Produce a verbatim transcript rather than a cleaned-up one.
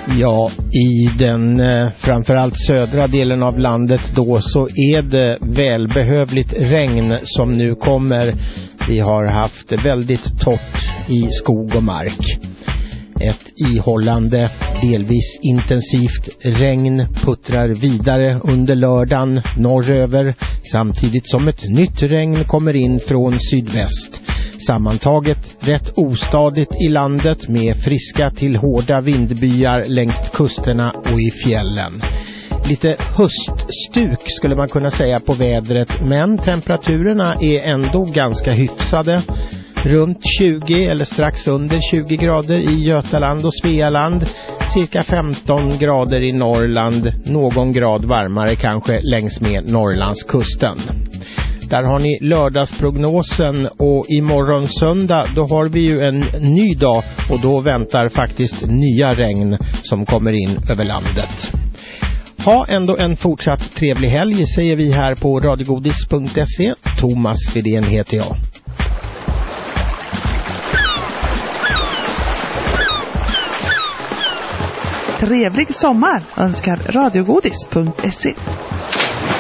Ja, i den eh, framförallt södra delen av landet då så är det välbehövligt regn som nu kommer. Vi har haft väldigt torrt i skog och mark. Ett ihållande, delvis intensivt regn puttrar vidare under lördagen norröver samtidigt som ett nytt regn kommer in från sydväst. Sammantaget rätt ostadigt i landet med friska till hårda vindbyar längs kusterna och i fjällen. Lite höststuk skulle man kunna säga på vädret, men temperaturerna är ändå ganska hyfsade. Runt tjugo eller strax under tjugo grader i Götaland och Svealand, cirka femton grader i Norrland, någon grad varmare kanske längs med Norrlandskusten. Där har ni lördagsprognosen och imorgon söndag då har vi ju en ny dag och då väntar faktiskt nya regn som kommer in över landet. Ha ändå en fortsatt trevlig helg säger vi här på radiogodis punkt se. Thomas Widén heter jag. Trevlig sommar önskar radiogodis punkt se.